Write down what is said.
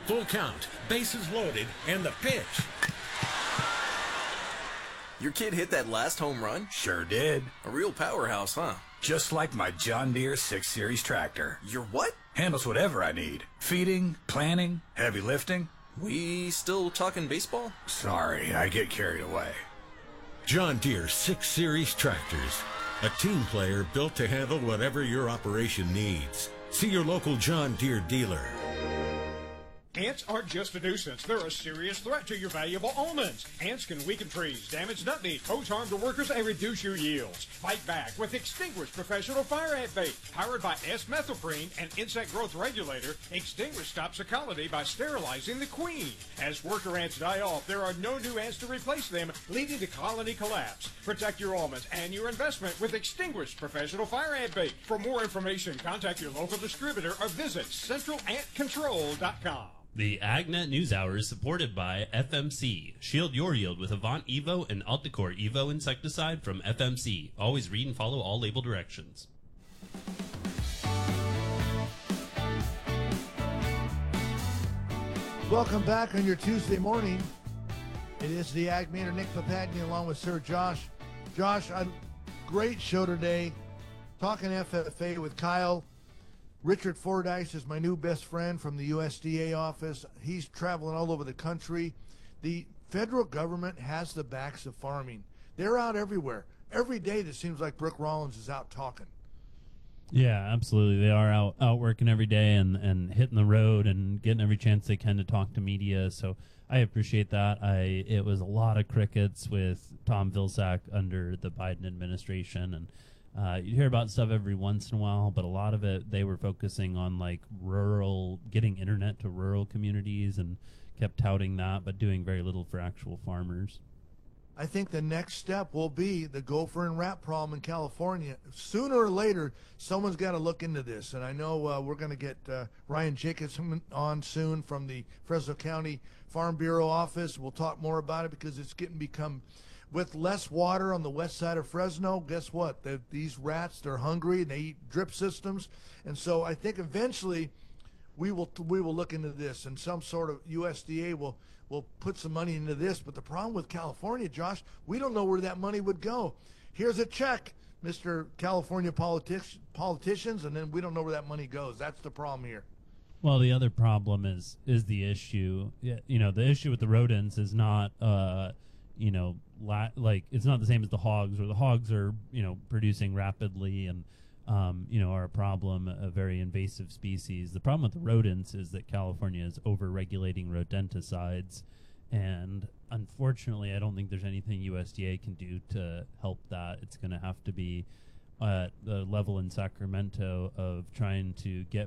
Full count, bases loaded, and the pitch. Your kid hit that last home run? Sure did. A real powerhouse, huh? Just like my John Deere 6 Series tractor. Your what? Handles whatever I need. Feeding, planting, heavy lifting. We still talking baseball? Sorry, I get carried away. John Deere 6 Series tractors. A team player built to handle whatever your operation needs. See your local John Deere dealer. Ants aren't just a nuisance. They're a serious threat to your valuable almonds. Ants can weaken trees, damage nut meat, pose harm to workers, and reduce your yields. Fight back with Extinguish Professional Fire Ant Bait. Powered by S-Methylprene, an insect growth regulator, Extinguish stops a colony by sterilizing the queen. As worker ants die off, there are no new ants to replace them, leading to colony collapse. Protect your almonds and your investment with Extinguish Professional Fire Ant Bait. For more information, contact your local distributor or visit centralantcontrol.com. The AgNet News Hour is supported by FMC. Shield your yield with Avant Evo and Alticore Evo insecticide from FMC. Always read and follow all label directions. Welcome back on your Tuesday morning. It is the Ag Manor, Nick Papagni, along with Sir Josh. Josh, a great show today. Talking FFA with Kyle. Richard Fordyce is my new best friend from the USDA office. He's traveling all over the country. The federal government has the backs of farming. They're out everywhere. Every day it seems like Brooke Rollins is out talking. Yeah, absolutely. They are out working every day and hitting the road and getting every chance they can to talk to media. So I appreciate that. It was a lot of crickets with Tom Vilsack under the Biden administration, and you hear about stuff every once in a while, but a lot of it, they were focusing on like getting internet to rural communities and kept touting that, but doing very little for actual farmers. I think the next step will be the gopher and rat problem in California. Sooner or later, someone's got to look into this. And I know we're going to get Ryan Jacobson on soon from the Fresno County Farm Bureau office. We'll talk more about it because it's become with less water on the west side of Fresno. Guess what? These rats, they're hungry and they eat drip systems. And so I think eventually we will look into this, and some sort of USDA will put some money into this. But the problem with California, Josh, we don't know where that money would go. Here's a check, Mr. California politicians, and then we don't know where that money goes. That's the problem here. Well, the other problem is the issue. You know, the issue with the rodents is not like it's not the same as the hogs, where the hogs are producing rapidly and are a problem, a very invasive species. The problem with the rodents is that California is over-regulating rodenticides, and unfortunately, I don't think there's anything USDA can do to help that. It's going to have to be at the level in Sacramento of trying to get